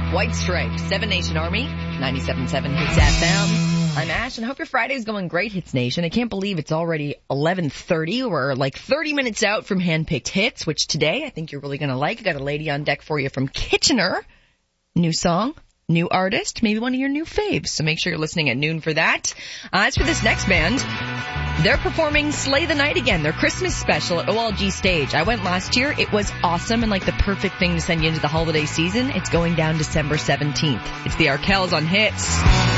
White Stripes, Seven Nation Army, 97.7 Hits FM. I'm Ash, and I hope your Friday's going great, Hits Nation. I can't believe it's already 11:30. We're like 30 minutes out from Handpicked Hits, which today I think you're really going to like. I got a lady on deck for you from Kitchener. New song, new artist, maybe one of your new faves. So make sure you're listening at noon for that. As for this next band, they're performing Slay the Night again, their Christmas special at OLG Stage. I went last year. It was awesome and like the perfect thing to send you into the holiday season. It's going down December 17th. It's the Arkells on Hits.